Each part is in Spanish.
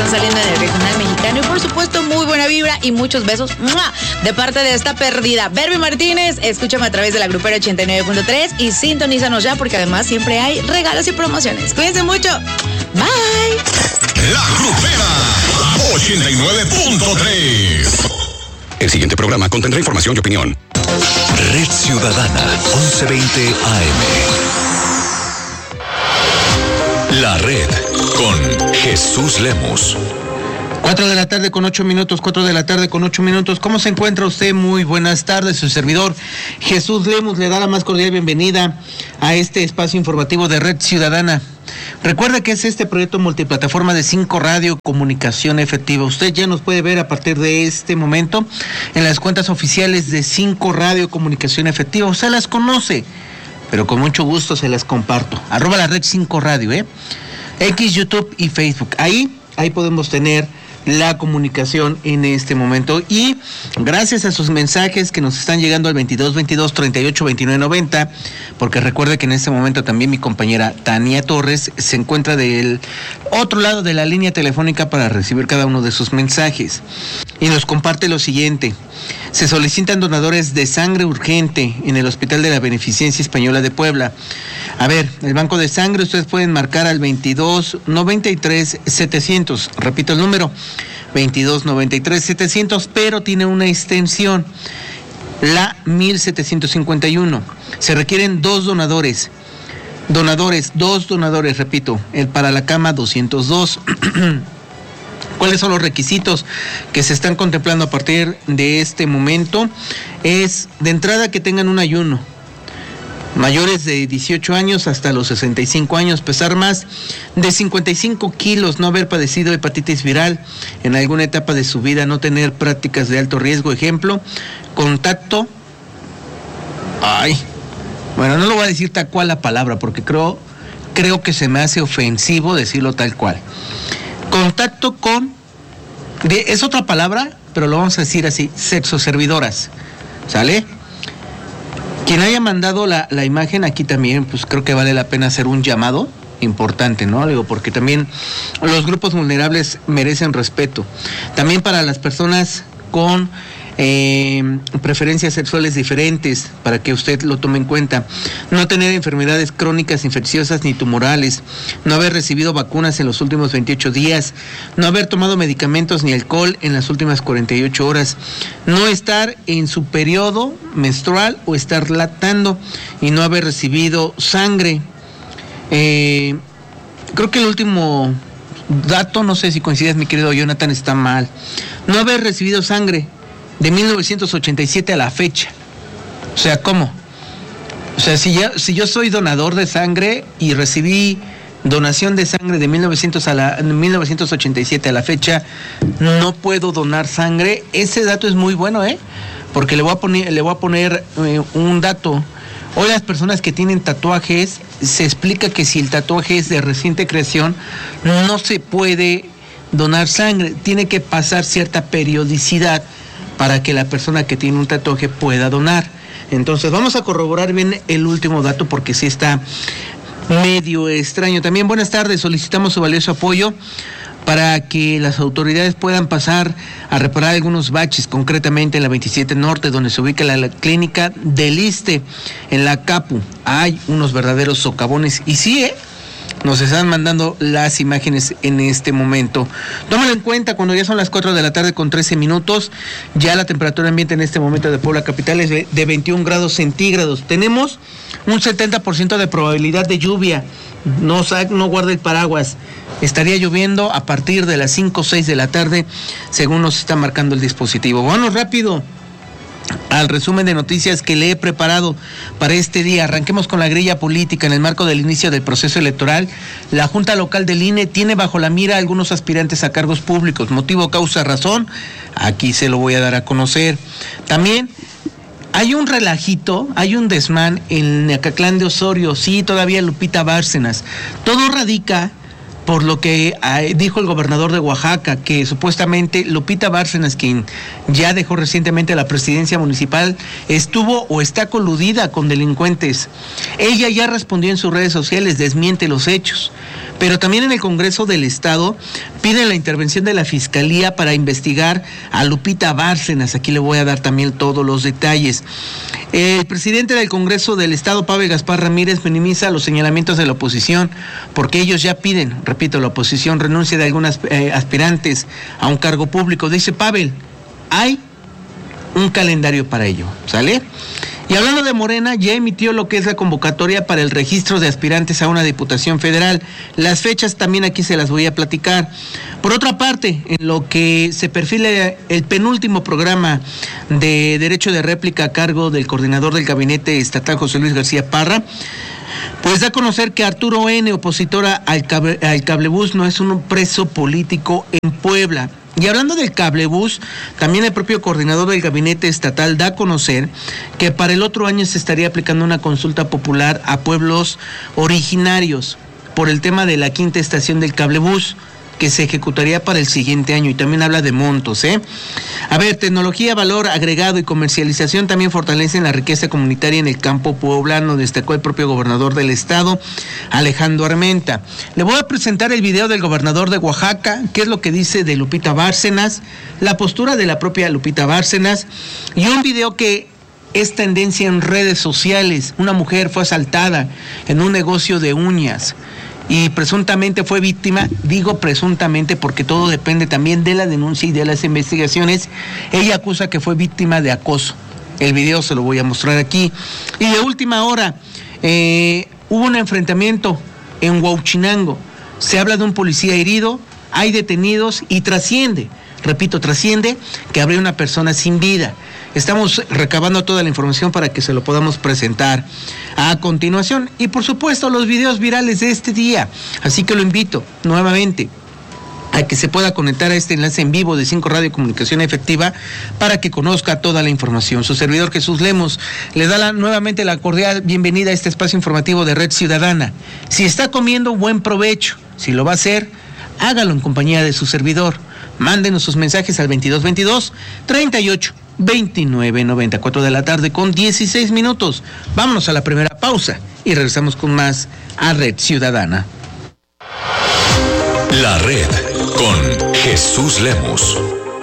están saliendo en el regional mexicano. Y por supuesto, muy buena vibra y muchos besos de parte de esta perdida. Berby Martínez, escúchame a través de la Grupera 89.3 y sintonízanos ya porque además siempre hay regalos y promociones. Cuídense mucho. Bye. La Grupera 89.3. El siguiente programa contendrá información y opinión. Red Ciudadana 1120 AM. La Red con Jesús Lemus. 4 de la tarde con 8 minutos. ¿Cómo se encuentra usted? Muy buenas tardes. Su servidor Jesús Lemus le da la más cordial bienvenida a este espacio informativo de Red Ciudadana. Recuerda que es este proyecto multiplataforma de 5 Radio Comunicación Efectiva. Usted ya nos puede ver a partir de este momento en las cuentas oficiales de 5 Radio Comunicación Efectiva. Usted las conoce, pero con mucho gusto se las comparto. @ la red 5 Radio, X, YouTube y Facebook. Ahí podemos tener la comunicación en este momento y gracias a sus mensajes que nos están llegando al 2222-382990, porque recuerde que en este momento también mi compañera Tania Torres se encuentra del otro lado de la línea telefónica para recibir cada uno de sus mensajes y nos comparte lo siguiente: se solicitan donadores de sangre urgente en el Hospital de la Beneficencia Española de Puebla. A ver, el banco de sangre ustedes pueden marcar al 2293-700, repito el número, 2293-700, pero tiene una extensión, la 1751. Se requieren 2 donadores, repito, el para la cama 202. ¿Cuáles son los requisitos que se están contemplando a partir de este momento? Es de entrada que tengan un ayuno, mayores de 18 años hasta los 65 años, pesar más de 55 kilos, no haber padecido hepatitis viral en alguna etapa de su vida, no tener prácticas de alto riesgo, ejemplo, contacto. Bueno, no lo voy a decir tal cual la palabra porque creo que se me hace ofensivo decirlo tal cual. Contacto con, es otra palabra, pero lo vamos a decir así, sexoservidoras, ¿sale? Quien haya mandado la imagen aquí también, pues creo que vale la pena hacer un llamado importante, ¿no? Digo, porque también los grupos vulnerables merecen respeto. También para las personas con preferencias sexuales diferentes, para que usted lo tome en cuenta. No tener enfermedades crónicas, infecciosas ni tumorales. No haber recibido vacunas en los últimos 28 días. No haber tomado medicamentos ni alcohol en las últimas 48 horas. No estar en su periodo menstrual o estar lactando y no haber recibido sangre. Creo que el último dato, no sé si coincides, mi querido Jonathan, está mal. No haber recibido sangre de 1987 a la fecha. O sea, ¿cómo? O sea, si yo soy donador de sangre y recibí donación de sangre de 1987 a la fecha, no puedo donar sangre. Ese dato es muy bueno, porque le voy a poner un dato. Hoy las personas que tienen tatuajes, se explica que si el tatuaje es de reciente creación, no se puede donar sangre. Tiene que pasar cierta periodicidad para que la persona que tiene un tatuaje pueda donar. Entonces vamos a corroborar bien el último dato porque sí está medio extraño. También buenas tardes, solicitamos su valioso apoyo para que las autoridades puedan pasar a reparar algunos baches, concretamente en la 27 Norte, donde se ubica la clínica del ISSSTE, en la Capu. Hay unos verdaderos socavones y sí, nos están mandando las imágenes en este momento. Tómalo en cuenta cuando ya son las 4 de la tarde con 13 minutos. Ya la temperatura ambiente en este momento de Puebla capital es de 21 grados centígrados. Tenemos un 70% de probabilidad de lluvia. No guarde el paraguas. Estaría lloviendo a partir de las 5 o 6 de la tarde, según nos está marcando el dispositivo. Bueno, rápido al resumen de noticias que le he preparado para este día. Arranquemos con la grilla política. En el marco del inicio del proceso electoral, la Junta Local del INE tiene bajo la mira a algunos aspirantes a cargos públicos. Motivo, causa, razón, aquí se lo voy a dar a conocer. También hay un relajito, hay un desmán en Acatlán de Osorio, sí, todavía Lupita Bárcenas. Todo radica por lo que dijo el gobernador de Oaxaca, que supuestamente Lupita Bárcenas, quien ya dejó recientemente la presidencia municipal, estuvo o está coludida con delincuentes. Ella ya respondió en sus redes sociales, desmiente los hechos. Pero también en el Congreso del Estado piden la intervención de la Fiscalía para investigar a Lupita Bárcenas. Aquí le voy a dar también todos los detalles. El presidente del Congreso del Estado, Pavel Gaspar Ramírez, minimiza los señalamientos de la oposición, porque ellos ya piden, repito, la oposición renuncia de algunas aspirantes a un cargo público. Dice Pavel, hay un calendario para ello, ¿sale? Y hablando de Morena, ya emitió lo que es la convocatoria para el registro de aspirantes a una diputación federal. Las fechas también aquí se las voy a platicar. Por otra parte, en lo que se perfila el penúltimo programa de derecho de réplica a cargo del coordinador del gabinete estatal, José Luis García Parra, pues da a conocer que Arturo N., opositora al cablebús, no es un preso político en Puebla. Y hablando del cablebús, también el propio coordinador del gabinete estatal da a conocer que para el otro año se estaría aplicando una consulta popular a pueblos originarios por el tema de la quinta estación del cablebús, que se ejecutaría para el siguiente año, y también habla de montos, A ver, tecnología, valor agregado y comercialización también fortalecen la riqueza comunitaria en el campo poblano, destacó el propio gobernador del estado, Alejandro Armenta. Le voy a presentar el video del gobernador de Oaxaca, qué es lo que dice de Lupita Bárcenas, la postura de la propia Lupita Bárcenas, y un video que es tendencia en redes sociales. Una mujer fue asaltada en un negocio de uñas y presuntamente fue víctima, digo presuntamente porque todo depende también de la denuncia y de las investigaciones. Ella acusa que fue víctima de acoso. El video se lo voy a mostrar aquí. Y de última hora, hubo un enfrentamiento en Huauchinango. Se habla de un policía herido, hay detenidos y trasciende, repito, trasciende que habría una persona sin vida. Estamos recabando toda la información para que se lo podamos presentar a continuación. Y por supuesto los videos virales de este día. Así que lo invito nuevamente a que se pueda conectar a este enlace en vivo de 5 Radio Comunicación Efectiva para que conozca toda la información. Su servidor Jesús Lemos le da nuevamente la cordial bienvenida a este espacio informativo de Red Ciudadana. Si está comiendo, buen provecho. Si lo va a hacer, hágalo en compañía de su servidor. Mándenos sus mensajes al 2222-38-29-94 de la tarde con 16 minutos. Vámonos a la primera pausa y regresamos con más a Red Ciudadana. La Red con Jesús Lemos.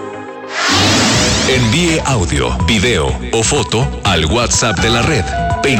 Envíe audio, video o foto al WhatsApp de la Red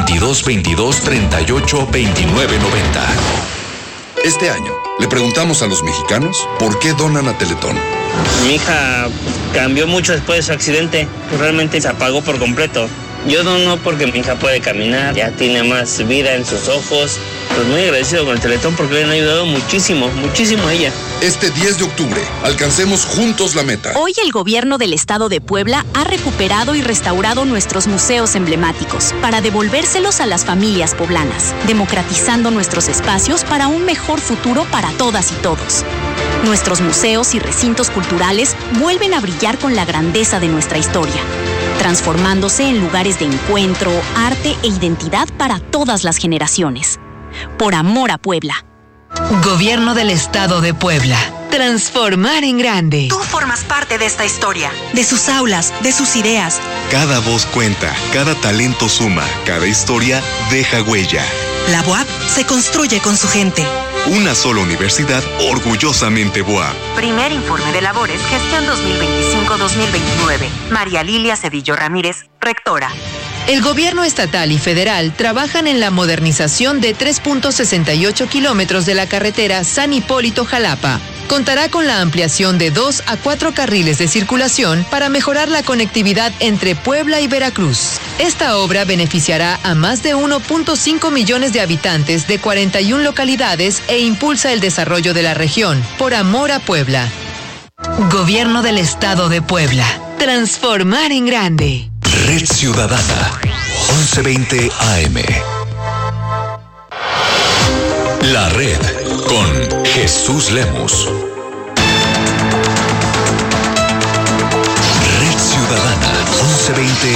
2222-38-29-90. Este año le preguntamos a los mexicanos por qué donan a Teletón. Mi hija cambió mucho después de su accidente, realmente se apagó por completo. Yo dono porque mi hija puede caminar, ya tiene más vida en sus ojos. Pues muy agradecido con el Teletón porque le han ayudado muchísimo, muchísimo a ella. Este 10 de octubre, alcancemos juntos la meta. Hoy el gobierno del estado de Puebla ha recuperado y restaurado nuestros museos emblemáticos para devolvérselos a las familias poblanas, democratizando nuestros espacios para un mejor futuro para todas y todos. Nuestros museos y recintos culturales vuelven a brillar con la grandeza de nuestra historia, transformándose en lugares de encuentro, arte e identidad para todas las generaciones. Por amor a Puebla. Gobierno del Estado de Puebla. Transformar en grande. Tú formas parte de esta historia, de sus aulas, de sus ideas. Cada voz cuenta, cada talento suma, cada historia deja huella. La BUAP se construye con su gente. Una sola universidad orgullosamente BUAP. Primer informe de labores, gestión 2025-2029. María Lilia Cedillo Ramírez, rectora. El gobierno estatal y federal trabajan en la modernización de 3.68 kilómetros de la carretera San Hipólito-Jalapa. Contará con la ampliación de 2 a 4 carriles de circulación para mejorar la conectividad entre Puebla y Veracruz. Esta obra beneficiará a más de 1.5 millones de habitantes de 41 localidades e impulsa el desarrollo de la región. Por amor a Puebla. Gobierno del Estado de Puebla. Transformar en grande. Red Ciudadana, 1120 AM. La Red con Jesús Lemos. Red Ciudadana, 1120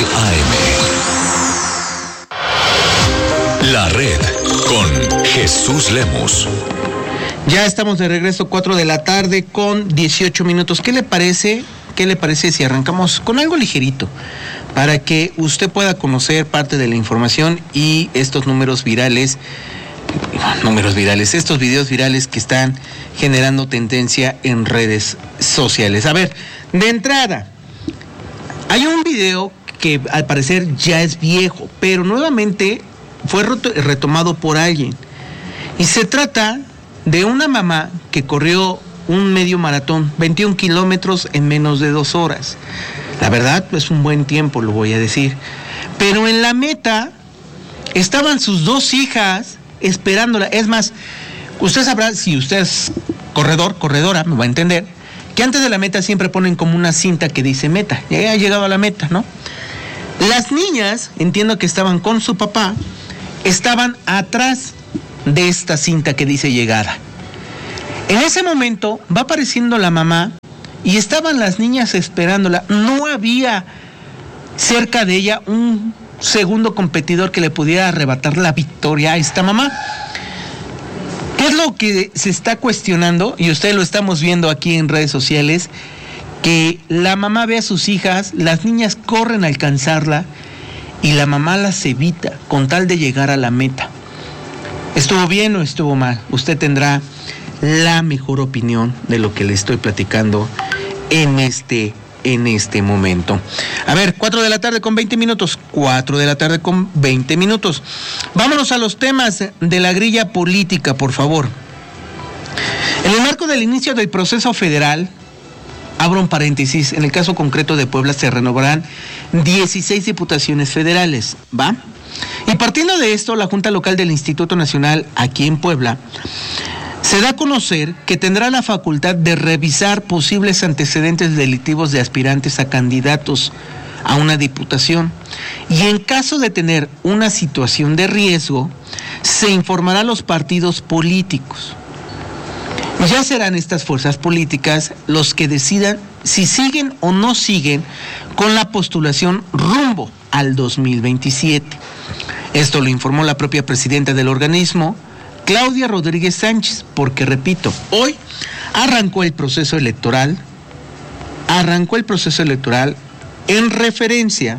AM. La Red con Jesús Lemos. Ya estamos de regreso, 4 de la tarde con 18 minutos. ¿Qué le parece si arrancamos con algo ligerito? Para que usted pueda conocer parte de la información y estos números virales, estos videos virales que están generando tendencia en redes sociales. A ver, de entrada, hay un video que al parecer ya es viejo, pero nuevamente fue retomado por alguien. Y se trata de una mamá que corrió un medio maratón, 21 kilómetros en menos de 2 horas. La verdad, es un buen tiempo, lo voy a decir. Pero en la meta estaban sus 2 hijas esperándola. Es más, usted sabrá, si usted es corredora, me va a entender, que antes de la meta siempre ponen como una cinta que dice meta. Ya ha llegado a la meta, ¿no? Las niñas, entiendo que estaban con su papá, estaban atrás de esta cinta que dice llegada. En ese momento va apareciendo la mamá y estaban las niñas esperándola. No había cerca de ella un segundo competidor que le pudiera arrebatar la victoria a esta mamá. ¿Qué es lo que se está cuestionando? Y ustedes lo estamos viendo aquí en redes sociales, que la mamá ve a sus hijas, las niñas corren a alcanzarla y la mamá las evita con tal de llegar a la meta. ¿Estuvo bien o estuvo mal? Usted tendrá la mejor opinión de lo que le estoy platicando en este momento. A ver, 4 de la tarde con 20 minutos. 4 de la tarde con 20 minutos. Vámonos a los temas de la grilla política, por favor. En el marco del inicio del proceso federal, abro un paréntesis, en el caso concreto de Puebla se renovarán 16 diputaciones federales, ¿va? Y partiendo de esto, la Junta Local del Instituto Nacional aquí en Puebla se da a conocer que tendrá la facultad de revisar posibles antecedentes delictivos de aspirantes a candidatos a una diputación y en caso de tener una situación de riesgo, se informará a los partidos políticos. Ya serán estas fuerzas políticas los que decidan si siguen o no siguen con la postulación rumbo al 2027. Esto lo informó la propia presidenta del organismo, Claudia Rodríguez Sánchez, porque repito, hoy arrancó el proceso electoral en referencia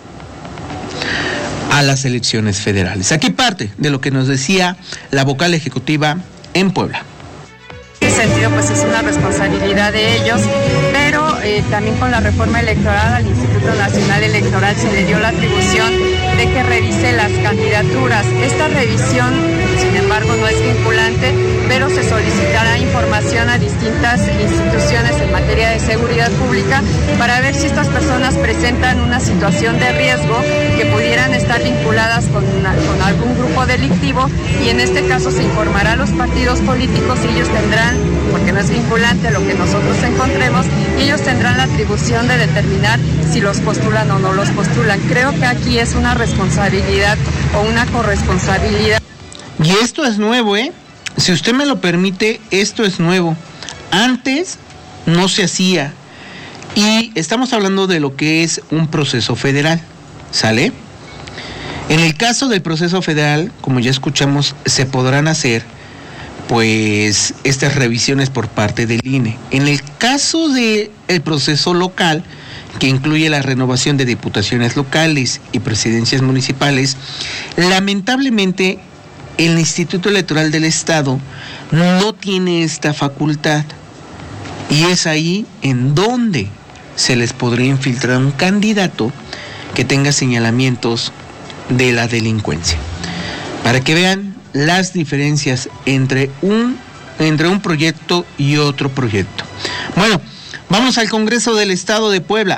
a las elecciones federales. Aquí parte de lo que nos decía la vocal ejecutiva en Puebla. En ese sentido, pues es una responsabilidad de ellos, pero también con la reforma electoral al Instituto Nacional Electoral se le dio la atribución de que revise las candidaturas. Esta revisión, sin embargo, no es vinculante, pero se solicitará información a distintas instituciones en materia de seguridad pública para ver si estas personas presentan una situación de riesgo que pudieran estar vinculadas con algún grupo delictivo, y en este caso se informará a los partidos políticos y ellos tendrán, porque no es vinculante lo que nosotros encontremos, y ellos tendrán la atribución de determinar si los postulan o no los postulan. Creo que aquí es una responsabilidad o una corresponsabilidad. Y esto es nuevo, ¿eh? Si usted me lo permite, esto es nuevo. Antes no se hacía. Y estamos hablando de lo que es un proceso federal, ¿sale? En el caso del proceso federal, como ya escuchamos, se podrán hacer pues estas revisiones por parte del INE. En el caso del proceso local, que incluye la renovación de diputaciones locales y presidencias municipales, lamentablemente el Instituto Electoral del Estado no tiene esta facultad, y es ahí en donde se les podría infiltrar un candidato que tenga señalamientos de la delincuencia, para que vean las diferencias entre un proyecto y otro proyecto. Bueno, vamos al Congreso del Estado de Puebla.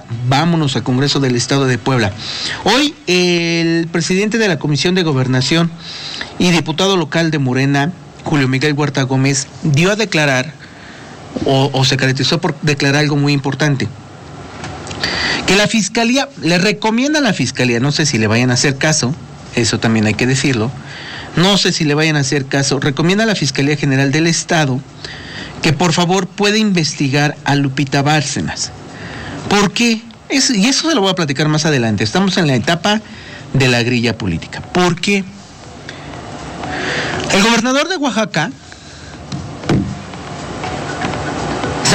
Hoy el presidente de la Comisión de Gobernación y diputado local de Morena, Julio Miguel Huerta Gómez, dio a declarar, o se caracterizó por declarar algo muy importante, que la Fiscalía, le recomienda a la Fiscalía, no sé si le vayan a hacer caso, eso también hay que decirlo, recomienda a la Fiscalía General del Estado que por favor pueda investigar a Lupita Bárcenas. ¿Por qué? Y eso se lo voy a platicar más adelante. Estamos en la etapa de la grilla política. ¿Por qué? El gobernador de Oaxaca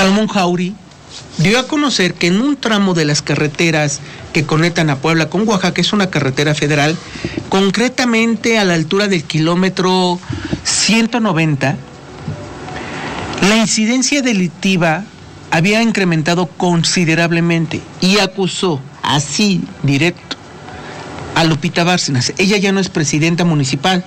Salomón Jauregui dio a conocer que en un tramo de las carreteras que conectan a Puebla con Oaxaca, es una carretera federal, concretamente a la altura del kilómetro 190, la incidencia delictiva había incrementado considerablemente y acusó así directo a Lupita Bárcenas. Ella ya no es presidenta municipal.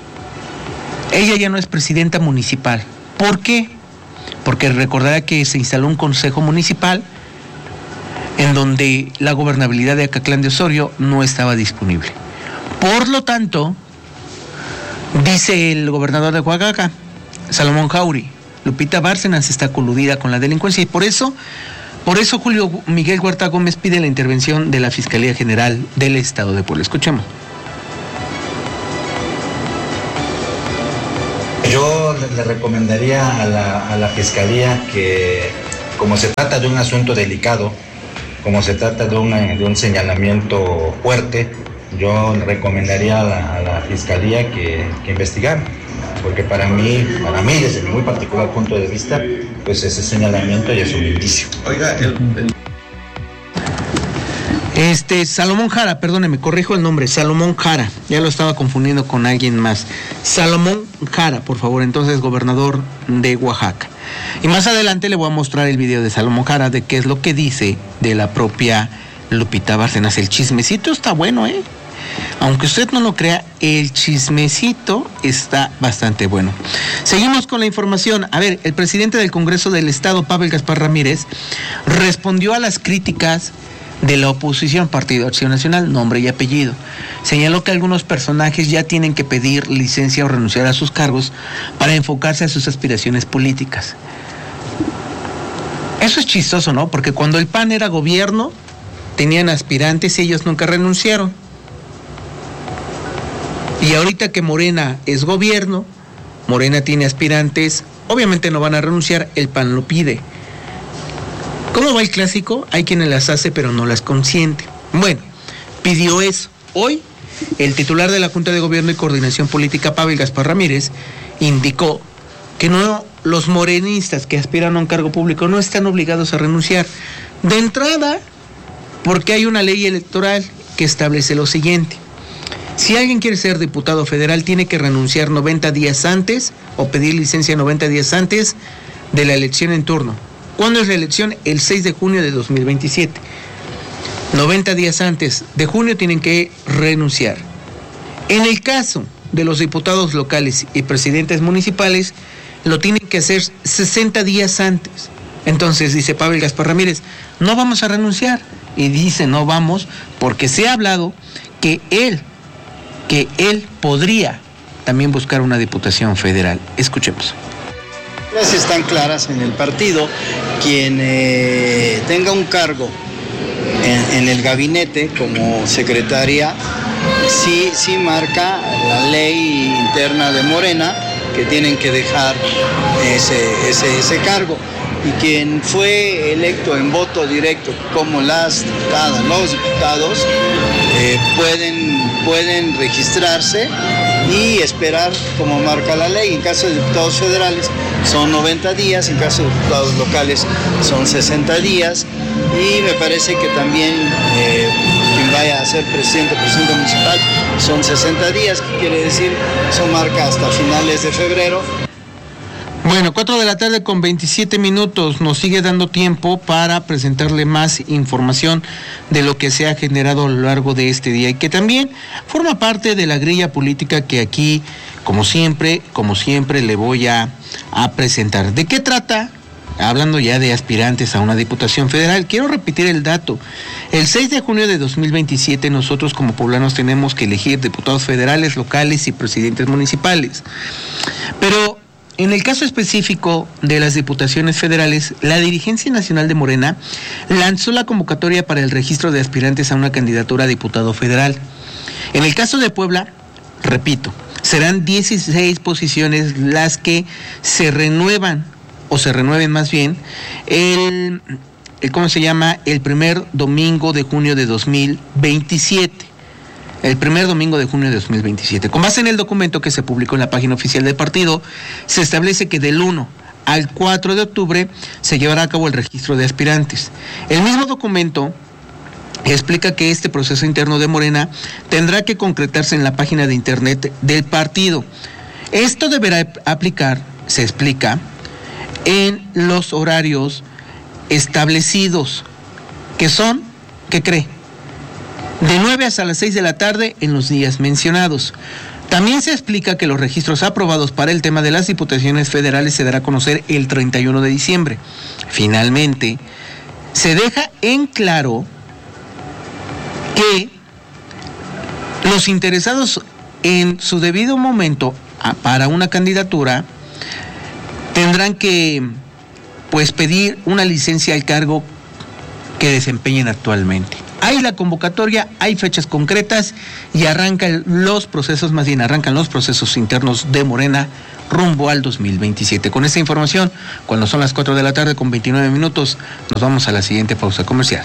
¿Por qué? Porque recordará que se instaló un consejo municipal en donde la gobernabilidad de Acatlán de Osorio no estaba disponible. Por lo tanto, dice el gobernador de Oaxaca, Salomón Jauregui, Lupita Bárcenas está coludida con la delincuencia y por eso Julio Miguel Huerta Gómez pide la intervención de la Fiscalía General del Estado de Puebla. Escuchemos. Yo le recomendaría a la Fiscalía que, como se trata de un asunto delicado, como se trata de un señalamiento fuerte, yo le recomendaría a la Fiscalía que investigara, porque para mí, desde mi muy particular punto de vista, pues ese señalamiento ya es un indicio. Oiga, Salomón Jara, perdóneme, corrijo el nombre, Salomón Jara, ya lo estaba confundiendo con alguien más. Salomón Jara, por favor, entonces gobernador de Oaxaca. Y más adelante le voy a mostrar el video de Salomón Jara de qué es lo que dice de la propia Lupita Bárcenas. El chismecito está bueno, aunque usted no lo crea, el chismecito está bastante bueno. Seguimos con la información. A ver, el presidente del Congreso del Estado, Pavel Gaspar Ramírez, respondió a las críticas de la oposición, Partido Acción Nacional, nombre y apellido. Señaló que algunos personajes ya tienen que pedir licencia o renunciar a sus cargos para enfocarse a sus aspiraciones políticas. Eso es chistoso, ¿no? Porque cuando el PAN era gobierno, tenían aspirantes y ellos nunca renunciaron. Y ahorita que Morena es gobierno, Morena tiene aspirantes, obviamente no van a renunciar, el PAN lo pide. ¿Cómo va el clásico? Hay quienes las hace pero no las consiente. Bueno, pidió eso. Hoy, el titular de la Junta de Gobierno y Coordinación Política, Pavel Gaspar Ramírez, indicó que los morenistas que aspiran a un cargo público no están obligados a renunciar. De entrada, porque hay una ley electoral que establece lo siguiente. Si alguien quiere ser diputado federal, tiene que renunciar 90 días antes o pedir licencia 90 días antes de la elección en turno. ¿Cuándo es la elección? El 6 de junio de 2027. 90 días antes de junio tienen que renunciar. En el caso de los diputados locales y presidentes municipales, lo tienen que hacer 60 días antes. Entonces, dice Pavel Gaspar Ramírez, no vamos a renunciar. Y dice no vamos porque se ha hablado que él podría también buscar una diputación federal. Escuchemos. Las están claras en el partido. Quien tenga un cargo en el gabinete como secretaria, sí marca la ley interna de Morena que tienen que dejar ese cargo. Y quien fue electo en voto directo como las diputadas, los diputados, pueden registrarse y esperar como marca la ley. En caso de diputados federales son 90 días, en caso de diputados locales son 60 días y me parece que también quien vaya a ser presidente municipal son 60 días, que quiere decir son marca hasta finales de febrero. Bueno, 4 de la tarde con 27 minutos, nos sigue dando tiempo para presentarle más información de lo que se ha generado a lo largo de este día y que también forma parte de la grilla política que aquí, como siempre, le voy a presentar. ¿De qué trata? Hablando ya de aspirantes a una diputación federal, quiero repetir el dato. El 6 de junio de 2027 nosotros como poblanos tenemos que elegir diputados federales, locales y presidentes municipales. Pero en el caso específico de las diputaciones federales, la dirigencia nacional de Morena lanzó la convocatoria para el registro de aspirantes a una candidatura a diputado federal. En el caso de Puebla, repito, serán 16 posiciones las que se renuevan más bien, el primer domingo de junio de 2027. El primer domingo de junio de 2027. Con base en el documento que se publicó en la página oficial del partido, se establece que del 1 al 4 de octubre se llevará a cabo el registro de aspirantes. El mismo documento explica que este proceso interno de Morena tendrá que concretarse en la página de internet del partido. Esto deberá aplicar, se explica, en los horarios establecidos, que son, ¿qué cree? De 9 hasta las 6 de la tarde en los días mencionados. También se explica que los registros aprobados para el tema de las diputaciones federales se dará a conocer el 31 de diciembre. Finalmente, se deja en claro que los interesados en su debido momento para una candidatura tendrán que pedir una licencia al cargo que desempeñen actualmente. Hay la convocatoria, hay fechas concretas y arrancan los procesos internos de Morena rumbo al 2027. Con esta información, cuando son las 4 de la tarde con 29 minutos, nos vamos a la siguiente pausa comercial.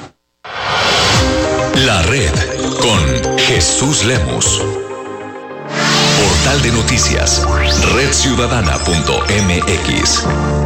La red con Jesús Lemus. Portal de noticias, redciudadana.mx.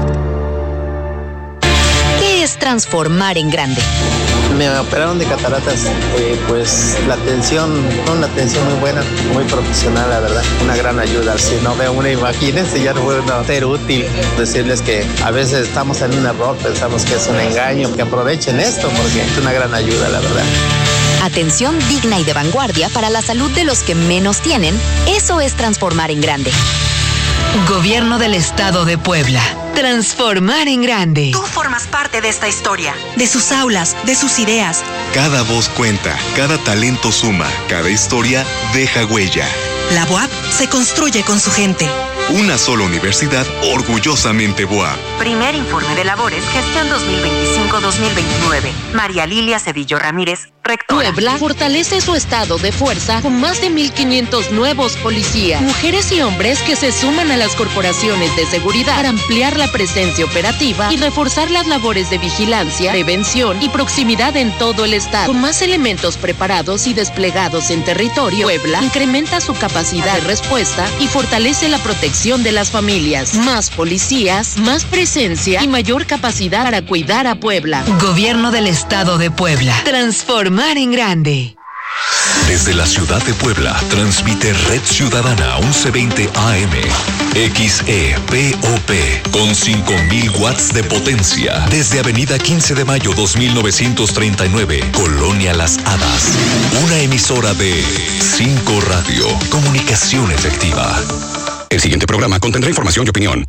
¿Qué es transformar en grande? Me operaron de cataratas, pues la atención, una atención muy buena, muy profesional, la verdad, una gran ayuda. Si no veo una, imagínense, ya no puedo ser útil. Decirles que a veces estamos en un error, pensamos que es un engaño, que aprovechen esto porque es una gran ayuda, la verdad. Atención digna y de vanguardia para la salud de los que menos tienen, eso es transformar en grande. Gobierno del Estado de Puebla. Transformar en grande. Tú formas parte de esta historia, de sus aulas, de sus ideas. Cada voz cuenta, cada talento suma, cada historia deja huella. La BUAP se construye con su gente. Una sola universidad orgullosamente BUAP. Primer informe de labores, gestión 2025-2029. María Lilia Cedillo Ramírez, rectora. Puebla fortalece su estado de fuerza con más de 1,500 nuevos policías, mujeres y hombres que se suman a las corporaciones de seguridad para ampliar la presencia operativa y reforzar las labores de vigilancia, prevención y proximidad en todo el estado. Con más elementos preparados y desplegados en territorio, Puebla incrementa su capacidad de respuesta y fortalece la protección de las familias. Más policías, más presencia y mayor capacidad para cuidar a Puebla. Gobierno del Estado de Puebla. Transformar en grande. Desde la ciudad de Puebla, transmite Red Ciudadana 1120 AM, XEPOP, con 5,000 watts de potencia. Desde Avenida 15 de Mayo 2939, Colonia Las Hadas. Una emisora de 5 Radio, comunicación efectiva. El siguiente programa contendrá información y opinión.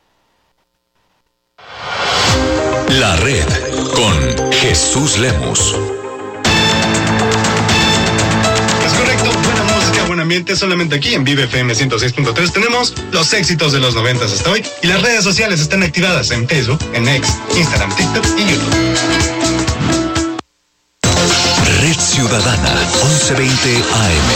La red con Jesús Lemus. Buen ambiente solamente aquí en Vive FM 106.3 tenemos los éxitos de los 90 hasta hoy y las redes sociales están activadas en Facebook, en X, Instagram, TikTok y YouTube. Red Ciudadana 1120 AM.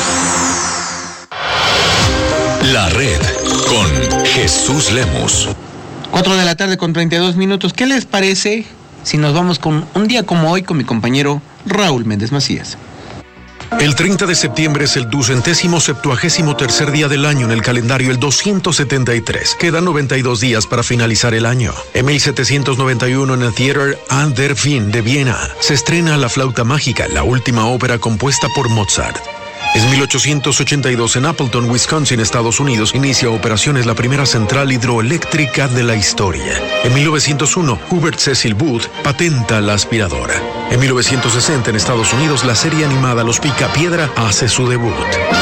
La red con Jesús Lemus. 4 de la tarde con 32 minutos. ¿Qué les parece si nos vamos con un día como hoy con mi compañero Raúl Méndez Macías? El 30 de septiembre es el 273º día del año en el calendario, el 273. Quedan 92 días para finalizar el año. En 1791, en el Theater an der Wien de Viena, se estrena La Flauta Mágica, la última ópera compuesta por Mozart. En 1882, en Appleton, Wisconsin, Estados Unidos, inicia operaciones la primera central hidroeléctrica de la historia. En 1901, Hubert Cecil Booth patenta la aspiradora. En 1960, en Estados Unidos, la serie animada Los Picapiedra hace su debut.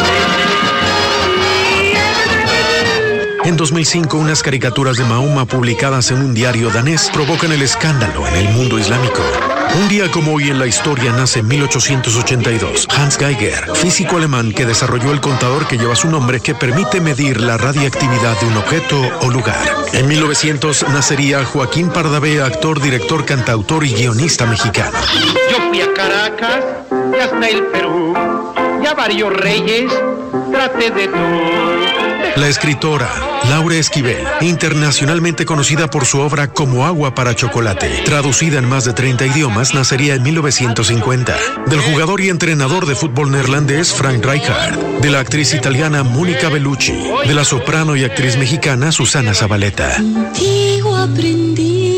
En 2005, unas caricaturas de Mahoma publicadas en un diario danés provocan el escándalo en el mundo islámico. Un día como hoy en la historia nace en 1882 Hans Geiger, físico alemán que desarrolló el contador que lleva su nombre, que permite medir la radiactividad de un objeto o lugar. En 1900 nacería Joaquín Pardavé, actor, director, cantautor y guionista mexicano. Yo fui a Caracas y hasta el Perú, y a varios reyes traté de tú. La escritora Laura Esquivel, internacionalmente conocida por su obra Como agua para chocolate, traducida en más de 30 idiomas, nacería en 1950. Del jugador y entrenador de fútbol neerlandés Frank Rijkaard, de la actriz italiana Mónica Bellucci, de la soprano y actriz mexicana Susana Zabaleta. Contigo aprendí.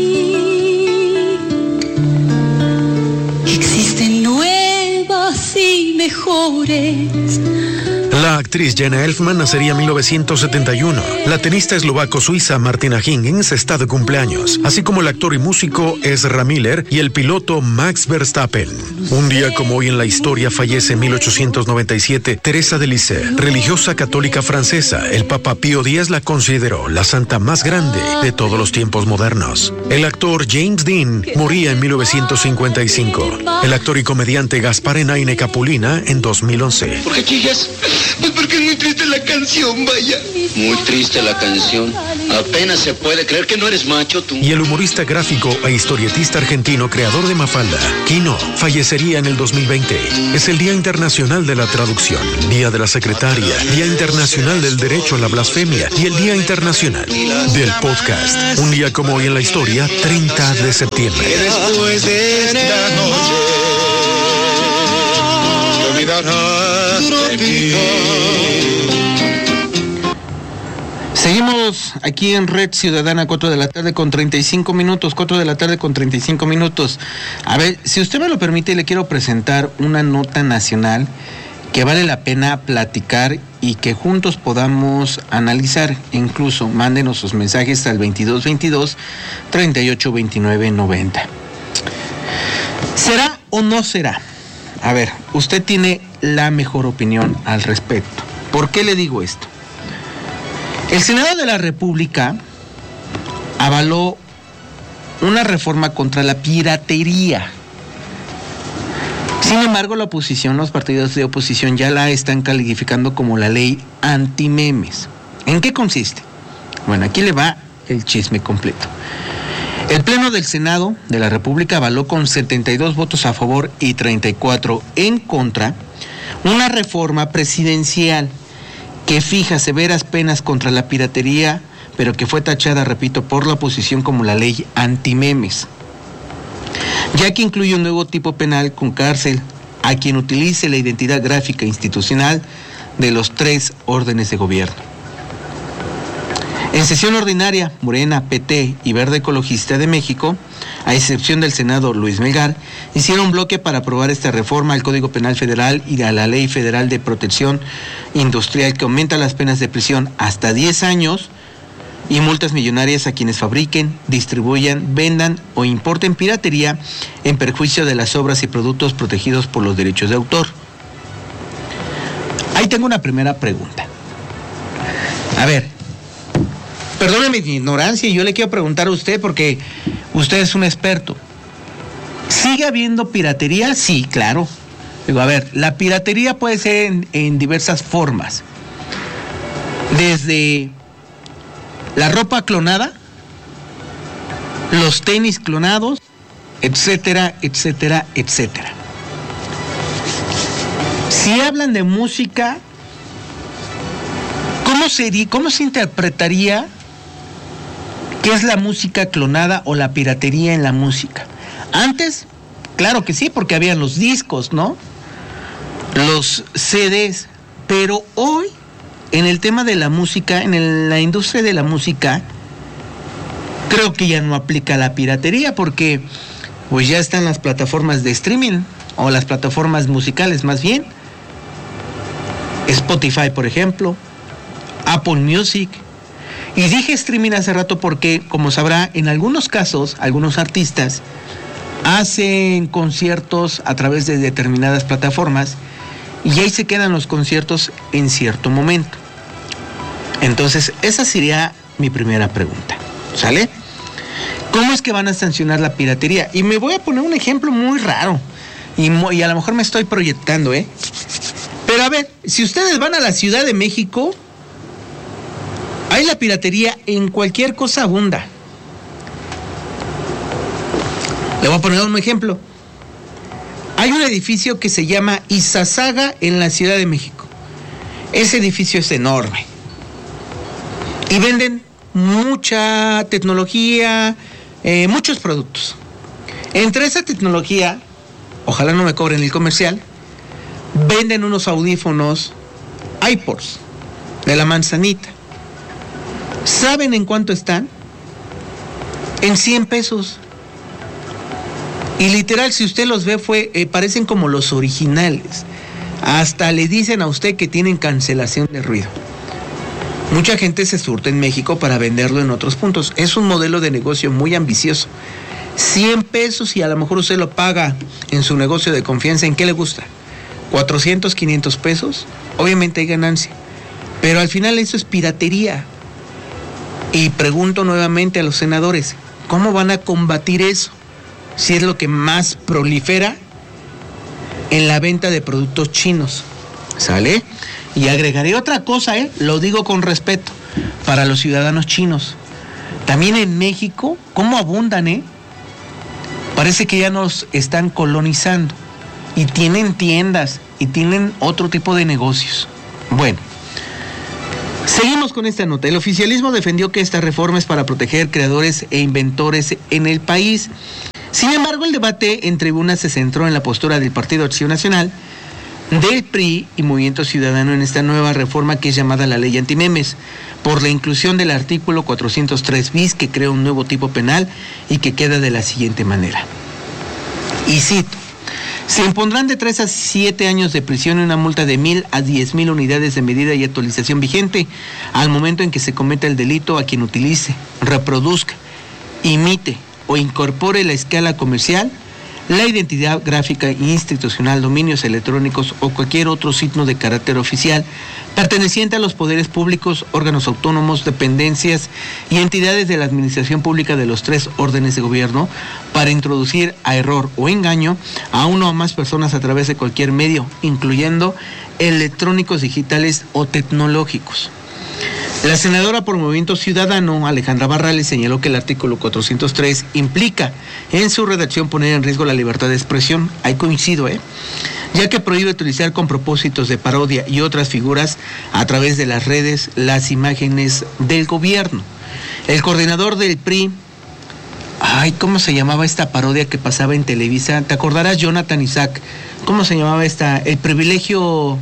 Existen nuevas y mejores. La actriz Jenna Elfman nacería en 1971. La tenista eslovaco-suiza Martina Hingis está de cumpleaños, así como el actor y músico Ezra Miller y el piloto Max Verstappen. Un día como hoy en la historia fallece en 1897 Teresa de Lisieux, religiosa católica francesa. El Papa Pío X la consideró la santa más grande de todos los tiempos modernos. El actor James Dean moría en 1955. El actor y comediante Gaspar Enaine Capulina en 2011. ¿Por qué chillas? Pues porque es muy triste la canción, vaya. Muy triste la canción. Apenas se puede creer que no eres macho tú. Y el humorista gráfico e historietista argentino creador de Mafalda, Quino, fallecería en el 2020. Es el Día Internacional de la Traducción, Día de la Secretaria, Día Internacional del Derecho a la Blasfemia y el Día Internacional del Podcast. Un día como hoy en la historia, 30 de septiembre. Después de esta noche, te olvidarás de mí. Seguimos aquí en Red Ciudadana, 4 de la tarde con 35 minutos, 4 de la tarde con 35 minutos. A ver, si usted me lo permite, le quiero presentar una nota nacional que vale la pena platicar y que juntos podamos analizar. Incluso mándenos sus mensajes al 2222-382990. ¿Será o no será? A ver, usted tiene la mejor opinión al respecto. ¿Por qué le digo esto? El Senado de la República avaló una reforma contra la piratería. Sin embargo, la oposición, los partidos de oposición ya la están calificando como la ley antimemes. ¿En qué consiste? Bueno, aquí le va el chisme completo. El Pleno del Senado de la República avaló con 72 votos a favor y 34 en contra una reforma presidencial que fija severas penas contra la piratería, pero que fue tachada, repito, por la oposición como la ley antimemes, ya que incluye un nuevo tipo penal con cárcel a quien utilice la identidad gráfica institucional de los 3 órdenes de gobierno. En sesión ordinaria, Morena, PT y Verde Ecologista de México, a excepción del Senado Luis Melgar, hicieron bloque para aprobar esta reforma al Código Penal Federal y a la Ley Federal de Protección Industrial, que aumenta las penas de prisión hasta 10 años y multas millonarias a quienes fabriquen, distribuyan, vendan o importen piratería en perjuicio de las obras y productos protegidos por los derechos de autor. Ahí tengo una primera pregunta. A ver, perdóneme mi ignorancia, yo le quiero preguntar a usted porque usted es un experto. ¿Sigue habiendo piratería? Sí, claro. Digo, a ver, la piratería puede ser en diversas formas. Desde la ropa clonada, los tenis clonados, etcétera, etcétera, etcétera. Si hablan de música, ¿cómo se interpretaría qué es la música clonada o la piratería en la música? Antes, claro que sí, porque habían los discos, ¿no? Los CDs, pero hoy, en el tema de la música, en la industria de la música, creo que ya no aplica la piratería, porque pues ya están las plataformas de streaming, o las plataformas musicales más bien. Spotify, por ejemplo, Apple Music. Y dije streaming hace rato porque, como sabrá, en algunos casos, algunos artistas hacen conciertos a través de determinadas plataformas y ahí se quedan los conciertos en cierto momento. Entonces, esa sería mi primera pregunta, ¿sale? ¿Cómo es que van a sancionar la piratería? Y me voy a poner un ejemplo muy raro y a lo mejor me estoy proyectando, Pero a ver, si ustedes van a la Ciudad de México, ahí la piratería en cualquier cosa abunda. Le voy a poner un ejemplo. Hay un edificio que se llama Izazaga en la Ciudad de México. Ese edificio es enorme. y venden mucha tecnología, muchos productos. Entre esa tecnología, ojalá no me cobren el comercial, venden unos audífonos iPods de la manzanita. ¿Saben en cuánto están? En 100 pesos. Y literal, si usted los ve, parecen como los originales. Hasta le dicen a usted que tienen cancelación de ruido. Mucha gente se surte en México para venderlo en otros puntos. Es un modelo de negocio muy ambicioso. 100 pesos y a lo mejor usted lo paga en su negocio de confianza. ¿En qué le gusta? 400, 500 pesos. Obviamente hay ganancia. Pero al final eso es piratería. Y pregunto nuevamente a los senadores, ¿cómo van a combatir eso? Si es lo que más prolifera en la venta de productos chinos. ¿Sale? Y agregaré otra cosa, lo digo con respeto, para los ciudadanos chinos. También en México, ¿cómo abundan, Parece que ya nos están colonizando. Y tienen tiendas, y tienen otro tipo de negocios. Bueno. Seguimos con esta nota. El oficialismo defendió que esta reforma es para proteger creadores e inventores en el país. Sin embargo, el debate en tribuna se centró en la postura del Partido Acción Nacional, del PRI y Movimiento Ciudadano en esta nueva reforma que es llamada la Ley Antimemes, por la inclusión del artículo 403 bis que crea un nuevo tipo penal y que queda de la siguiente manera. Y cito. Se impondrán de 3 a 7 años de prisión y una multa de 1,000 a 10,000 unidades de medida y actualización vigente al momento en que se cometa el delito a quien utilice, reproduzca, imite o incorpore la escala comercial, la identidad gráfica institucional, dominios electrónicos o cualquier otro signo de carácter oficial perteneciente a los poderes públicos, órganos autónomos, dependencias y entidades de la administración pública de los 3 órdenes de gobierno para introducir a error o engaño a una o más personas a través de cualquier medio, incluyendo electrónicos, digitales o tecnológicos. La senadora por Movimiento Ciudadano, Alejandra Barrales, señaló que el artículo 403 implica en su redacción poner en riesgo la libertad de expresión. Ahí coincido, ya que prohíbe utilizar con propósitos de parodia y otras figuras a través de las redes las imágenes del gobierno. El coordinador del PRI, ¿cómo se llamaba esta parodia que pasaba en Televisa? ¿Te acordarás, Jonathan Isaac? ¿Cómo se llamaba esta? ¿El privilegio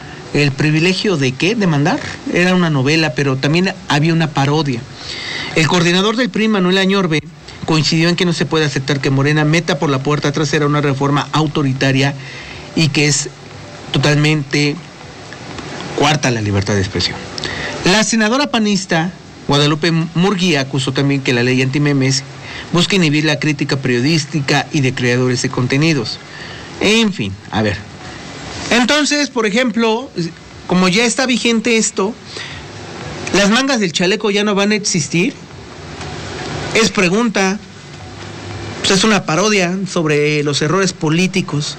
de qué? ¿De mandar? Era una novela, pero también había una parodia. El coordinador del PRI, Manuel Añorbe, coincidió en que no se puede aceptar que Morena meta por la puerta trasera una reforma autoritaria y que es totalmente coarta la libertad de expresión. La senadora panista Guadalupe Murguía acusó también que la ley antimemes busca inhibir la crítica periodística y de creadores de contenidos. En fin, a ver. Entonces, por ejemplo, como ya está vigente esto, ¿las mangas del chaleco ya no van a existir? Es pregunta. Pues es una parodia sobre los errores políticos.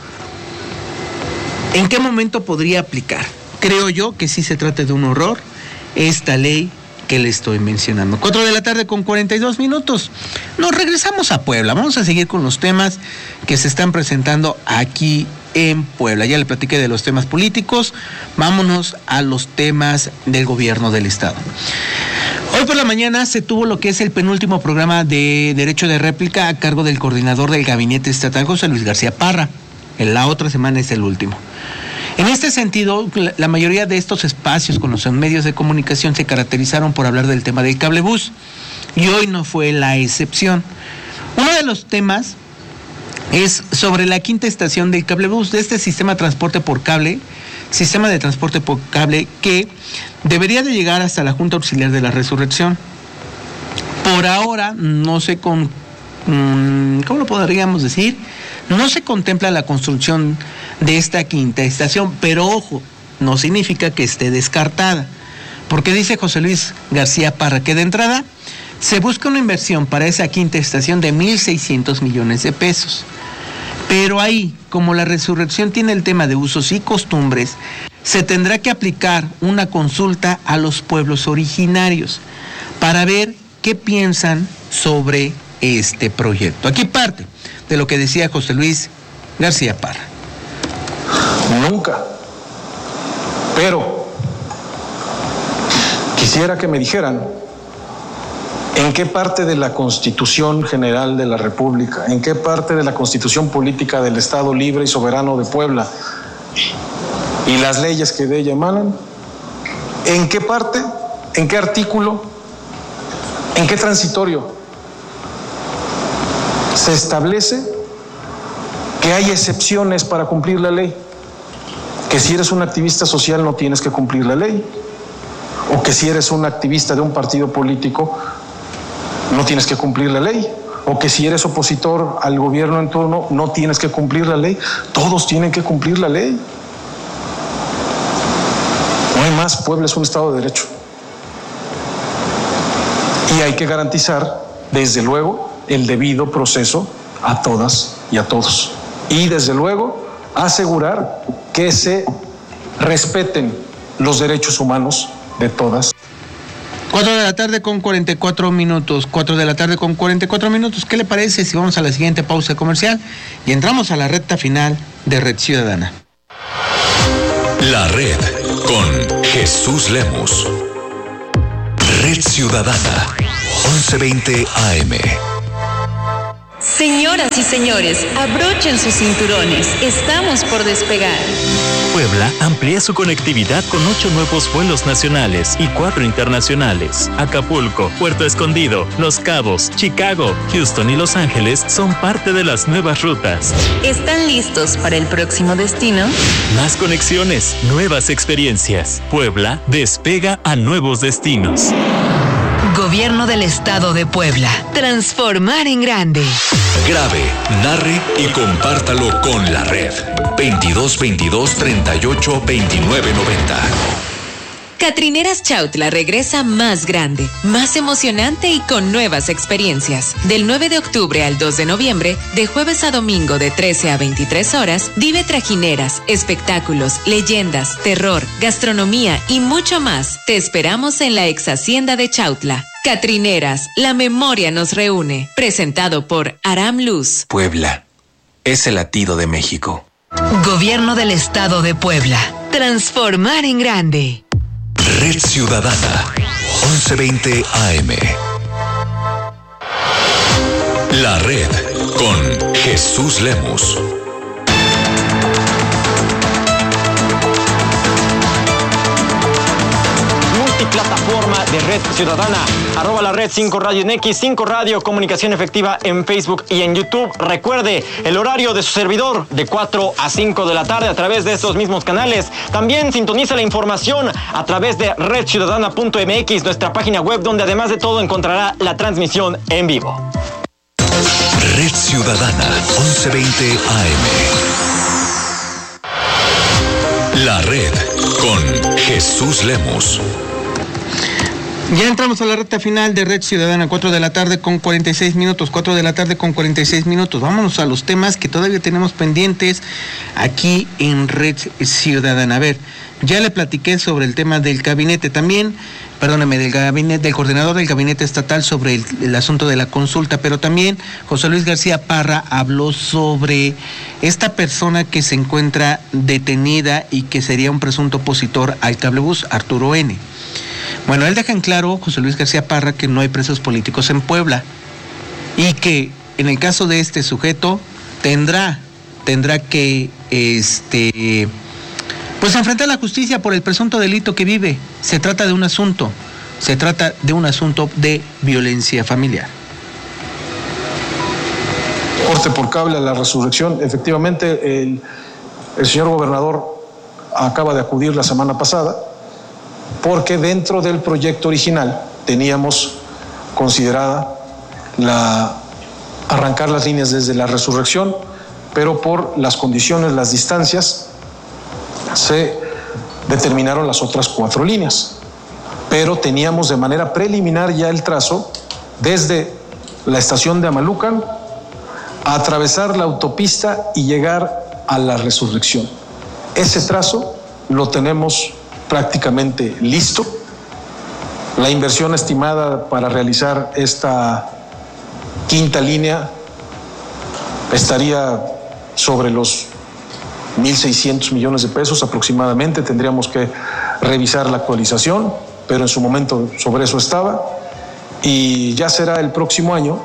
¿En qué momento podría aplicar? Creo yo que sí se trata de un horror esta ley que le estoy mencionando. 4:42 p.m. Nos regresamos a Puebla. Vamos a seguir con los temas que se están presentando aquí en Puebla. Ya le platiqué de los temas políticos. Vámonos a los temas del gobierno del estado. Hoy por la mañana se tuvo lo que es el penúltimo programa de derecho de réplica a cargo del coordinador del gabinete estatal, José Luis García Parra. En la otra semana es el último. En este sentido, la mayoría de estos espacios con los medios de comunicación se caracterizaron por hablar del tema del cablebús, y hoy no fue la excepción. Uno de los temas es sobre la quinta estación del cablebús, de este sistema de transporte por cable, que debería de llegar hasta la Junta Auxiliar de la Resurrección. Por ahora, no sé ¿cómo lo podríamos decir? No se contempla la construcción de esta quinta estación, pero ojo, no significa que esté descartada, porque dice José Luis García Parra que de entrada se busca una inversión para esa quinta estación de 1,600 millones de pesos. Pero ahí, como la Resurrección tiene el tema de usos y costumbres, se tendrá que aplicar una consulta a los pueblos originarios para ver qué piensan sobre este proyecto. Aquí parte de lo que decía José Luis García Parra. Nunca, pero Quisiera que me dijeran en qué parte de la Constitución General de la República, en qué parte de la Constitución Política del Estado Libre y Soberano de Puebla y las leyes que de ella emanan, en qué parte, en qué artículo, en qué transitorio se establece que hay excepciones para cumplir la ley, que si eres un activista social no tienes que cumplir la ley, o que si eres un activista de un partido político no tienes que cumplir la ley, o que si eres opositor al gobierno en turno no tienes que cumplir la ley. Todos tienen que cumplir la ley. No hay más, Puebla es un Estado de Derecho. Y hay que garantizar, desde luego, el debido proceso a todas y a todos. Y desde luego, asegurar que se respeten los derechos humanos de todas. 4 de la tarde con 44 minutos. 4 de la tarde con 44 minutos. ¿Qué le parece si vamos a la siguiente pausa comercial y entramos a la recta final de Red Ciudadana? La Red con Jesús Lemus. Red Ciudadana, 1120 AM. Señoras y señores, abrochen sus cinturones. Estamos por despegar. Puebla amplía su conectividad con 8 nuevos vuelos nacionales y 4 internacionales. Acapulco, Puerto Escondido, Los Cabos, Chicago, Houston y Los Ángeles son parte de las nuevas rutas. ¿Están listos para el próximo destino? Más conexiones, nuevas experiencias. Puebla despega a nuevos destinos. Gobierno del Estado de Puebla. Transformar en grande. Grabe, narre y compártalo con la red. 2222 38 29 90. Catrineras Chautla regresa más grande, más emocionante y con nuevas experiencias. Del 9 de octubre al 2 de noviembre, de jueves a domingo de 13 a 23 horas, vive trajineras, espectáculos, leyendas, terror, gastronomía y mucho más. Te esperamos en la ex hacienda de Chautla. Catrineras, la memoria nos reúne. Presentado por Aram Luz. Puebla, es el latido de México. Gobierno del Estado de Puebla. Transformar en grande. Red Ciudadana, 1120 AM. La Red con Jesús Lemus. Multiplataforma de Red Ciudadana, @ la Red 5 Radio en X, 5 Radio, comunicación efectiva en Facebook y en YouTube. Recuerde el horario de su servidor de 4 a 5 de la tarde a través de estos mismos canales. También sintoniza la información a través de redciudadana.mx, nuestra página web, donde además de todo encontrará la transmisión en vivo. Red Ciudadana, 1120 AM. La Red con Jesús Lemus. Ya entramos a la recta final de Red Ciudadana, 4 de la tarde con 46 minutos, 4 de la tarde con 46 minutos. Vámonos a los temas que todavía tenemos pendientes aquí en Red Ciudadana. A ver, ya le platiqué sobre el tema del gabinete también, del coordinador del gabinete estatal sobre el asunto de la consulta, pero también José Luis García Parra habló sobre esta persona que se encuentra detenida y que sería un presunto opositor al cablebús, Arturo N. Bueno, él deja en claro, José Luis García Parra, que no hay presos políticos en Puebla y que en el caso de este sujeto tendrá que pues enfrentar la justicia por el presunto delito que vive. Se trata de un asunto de violencia familiar. Corte por cable a la resurrección. Efectivamente, el señor gobernador acaba de acudir la semana pasada, porque dentro del proyecto original teníamos considerada arrancar las líneas desde la resurrección, pero por las condiciones, las distancias, se determinaron las otras 4 líneas. Pero teníamos de manera preliminar ya el trazo desde la estación de Amalucan a atravesar la autopista y llegar a la resurrección. Ese trazo lo tenemos prácticamente listo. La inversión estimada para realizar esta 5ª línea estaría sobre los 1.600 millones de pesos aproximadamente. Tendríamos que revisar la actualización, pero en su momento sobre eso estaba, y ya será el próximo año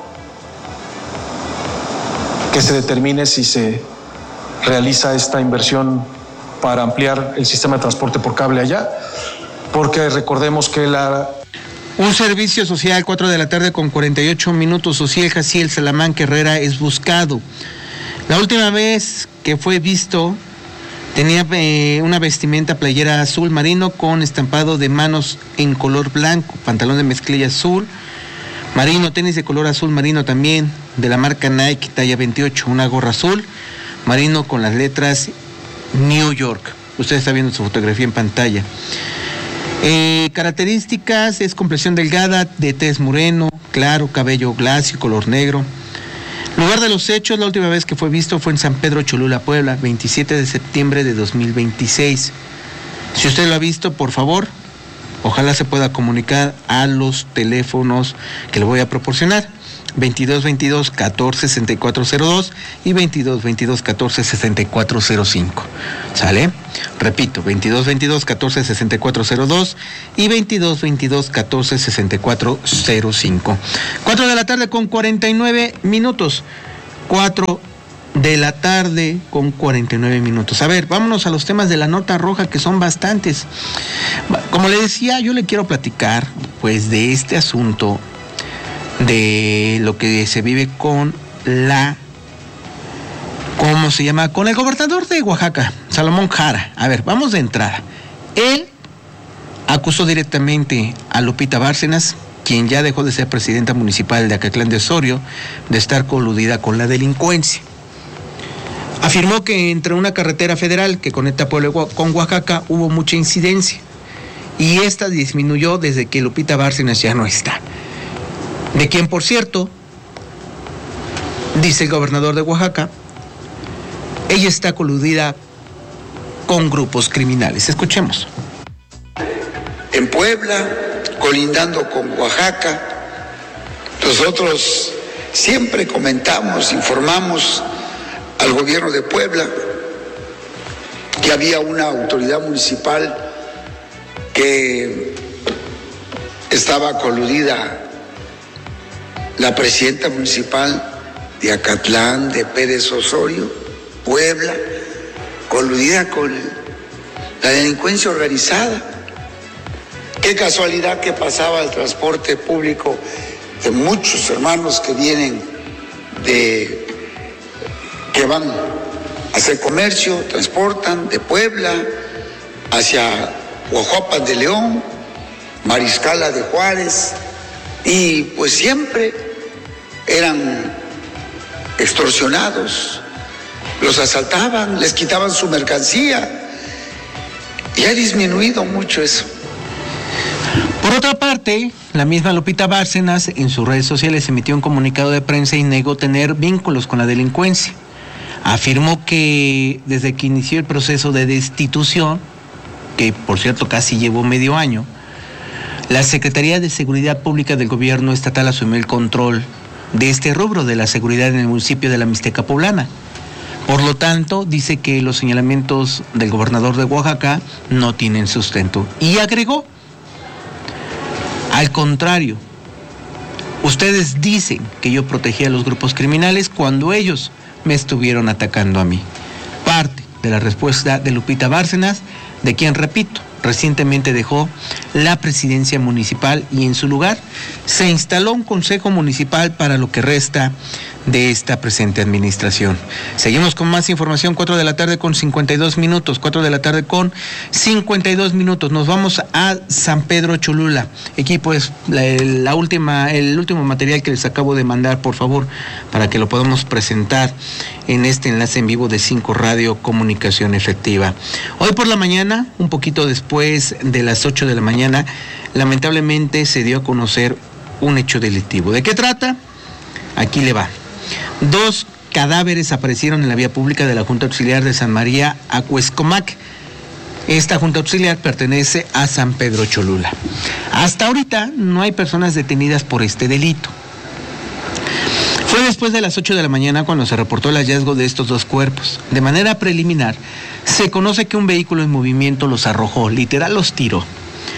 que se determine si se realiza esta inversión para ampliar el sistema de transporte por cable allá, porque recordemos que Un servicio social, 4 de la tarde con 48 minutos. Ociel Jaciel Salamanca Herrera es buscado. La última vez que fue visto tenía una vestimenta playera azul marino con estampado de manos en color blanco, pantalón de mezclilla azul marino, tenis de color azul marino también, de la marca Nike, talla 28, una gorra azul marino con las letras New York. Usted está viendo su fotografía en pantalla. Características: es complexión delgada, de tez moreno, claro, cabello lacio, color negro. Lugar de los hechos: la última vez que fue visto fue en San Pedro Cholula, Puebla, 27 de septiembre de 2026. Si usted lo ha visto, por favor, ojalá se pueda comunicar a los teléfonos que le voy a proporcionar: 2222-146402 y 2222-146405. ¿Sale? Repito, 2222-146402 y 2222-146405. 4 de la tarde con 49 minutos. 4 de la tarde con 49 minutos. A ver, vámonos a los temas de la nota roja, que son bastantes. Como le decía, yo le quiero platicar pues de este asunto de lo que se vive con con el gobernador de Oaxaca, Salomón Jara. A ver, vamos de entrada. Él acusó directamente a Lupita Bárcenas, quien ya dejó de ser presidenta municipal de Acatlán de Osorio, de estar coludida con la delincuencia. Afirmó que entre una carretera federal que conecta Puebla con Oaxaca hubo mucha incidencia, y esta disminuyó desde que Lupita Bárcenas ya no está. De quien, por cierto, dice el gobernador de Oaxaca, ella está coludida con grupos criminales. Escuchemos. En Puebla, colindando con Oaxaca, nosotros siempre comentamos, informamos al gobierno de Puebla que había una autoridad municipal que estaba coludida, la presidenta municipal de Acatlán, de Pérez Osorio, Puebla, coludida con la delincuencia organizada. Qué casualidad que pasaba el transporte público de muchos hermanos que vienen que van a hacer comercio, transportan de Puebla hacia Huajuapan de León, Mariscala de Juárez, y pues siempre eran extorsionados, los asaltaban, les quitaban su mercancía, y ha disminuido mucho eso. Por otra parte, la misma Lupita Bárcenas en sus redes sociales emitió un comunicado de prensa y negó tener vínculos con la delincuencia. Afirmó que desde que inició el proceso de destitución, que por cierto casi llevó medio año, la Secretaría de Seguridad Pública del Gobierno Estatal asumió el control de este rubro de la seguridad en el municipio de la Mixteca Poblana. Por lo tanto, dice que los señalamientos del gobernador de Oaxaca no tienen sustento. Y agregó: al contrario, ustedes dicen que yo protegía a los grupos criminales cuando ellos me estuvieron atacando a mí. Parte de la respuesta de Lupita Bárcenas, de quien, repito, recientemente dejó la presidencia municipal, y en su lugar se instaló un consejo municipal para lo que resta de esta presente administración. Seguimos con más información. 4 de la tarde con 52 minutos. 4 de la tarde con 52 minutos. Nos vamos a San Pedro Cholula. Equipo, es el último material que les acabo de mandar, por favor, para que lo podamos presentar en este enlace en vivo de 5 Radio Comunicación Efectiva. Hoy por la mañana, un poquito después de las 8 de la mañana, lamentablemente se dio a conocer un hecho delictivo. ¿De qué trata? Aquí le va. 2 cadáveres aparecieron en la vía pública de la Junta Auxiliar de San María Acuescomac. Esta Junta Auxiliar pertenece a San Pedro Cholula. Hasta ahorita no hay personas detenidas por este delito. Fue después de las 8 de la mañana cuando se reportó el hallazgo de estos 2 cuerpos. De manera preliminar, se conoce que un vehículo en movimiento los arrojó, literal los tiró.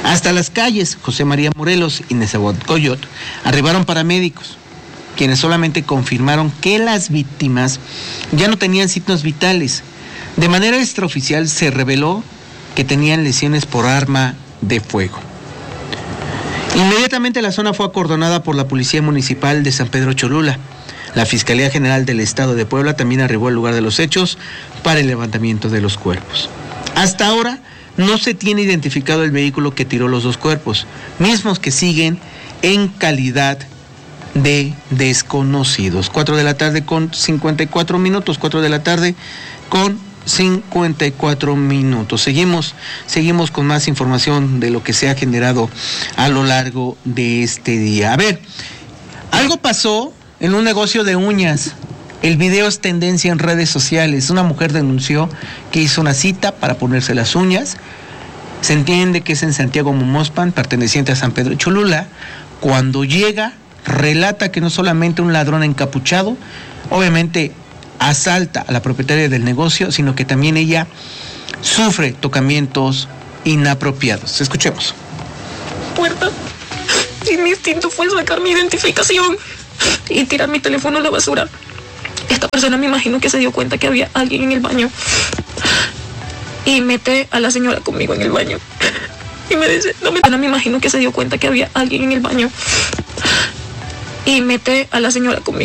Hasta las calles José María Morelos y Nezahualcóyotl arribaron paramédicos, quienes solamente confirmaron que las víctimas ya no tenían signos vitales. De manera extraoficial se reveló que tenían lesiones por arma de fuego. Inmediatamente la zona fue acordonada por la Policía Municipal de San Pedro Cholula. La Fiscalía General del Estado de Puebla también arribó al lugar de los hechos para el levantamiento de los cuerpos. Hasta ahora no se tiene identificado el vehículo que tiró los dos cuerpos, mismos que siguen en calidad de desconocidos. 4 de la tarde con 54 minutos, 4 de la tarde con 54 minutos. Seguimos con más información de lo que se ha generado a lo largo de este día. A ver, algo pasó en un negocio de uñas. El video es tendencia en redes sociales. Una mujer denunció que hizo una cita para ponerse las uñas. Se entiende que es en Santiago Momospan, perteneciente a San Pedro Cholula. Cuando llega, relata que no solamente un ladrón encapuchado, obviamente asalta a la propietaria del negocio, sino que también ella sufre tocamientos inapropiados. Escuchemos. Puerta, y mi instinto fue sacar mi identificación y tirar mi teléfono a la basura. Esta persona me imagino que se dio cuenta que había alguien en el baño y mete a la señora conmigo en el baño y me dice, no me imagino que se dio cuenta que había alguien en el baño y mete a la señora conmigo.